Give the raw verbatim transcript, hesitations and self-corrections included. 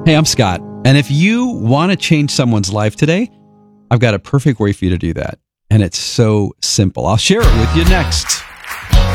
Hey, I'm Scott, and if you want to change someone's life today, I've got a perfect way for you to do that, and it's so simple. I'll share it with you next.